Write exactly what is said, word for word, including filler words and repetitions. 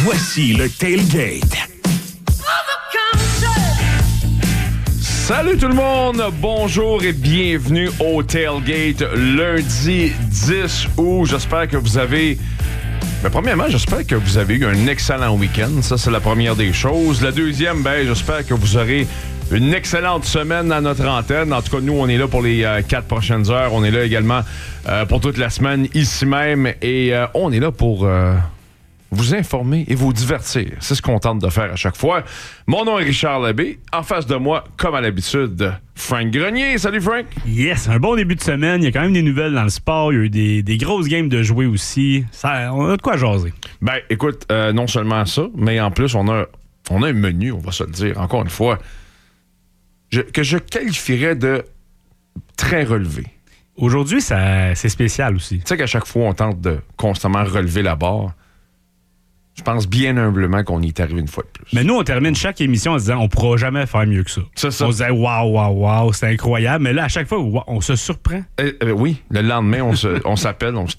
Voici le Tailgate. Salut tout le monde, bonjour et bienvenue au Tailgate lundi dix août. J'espère que vous avez... Ben, premièrement, j'espère que vous avez eu un excellent week-end. Ça, c'est la première des choses. La deuxième, ben, j'espère que vous aurez une excellente semaine à notre antenne. En tout cas, nous, on est là pour les euh, quatre prochaines heures. On est là également euh, pour toute la semaine ici même. Et euh, on est là pour... Euh vous informer et vous divertir. C'est ce qu'on tente de faire à chaque fois. Mon nom est Richard Labbé. En face de moi, comme à l'habitude, Frank Grenier. Salut, Frank. Yes, un bon début de semaine. Il y a quand même des nouvelles dans le sport. Il y a eu des, des grosses games de jouer aussi. Ça, on a de quoi jaser. Ben, écoute, euh, non seulement ça, mais en plus, on a, on a un menu, on va se le dire, encore une fois, je, que je qualifierais de très relevé. Aujourd'hui, ça, c'est spécial aussi. Tu sais qu'à chaque fois, on tente de constamment relever la barre. Je pense bien humblement qu'on y est arrivé une fois de plus. Mais nous, on termine chaque émission en se disant on pourra jamais faire mieux que ça. C'est ça. On se disait waouh, waouh, waouh, c'est incroyable. Mais là, à chaque fois, wow, on se surprend. Euh, euh, oui, le lendemain, on, se, on s'appelle, on se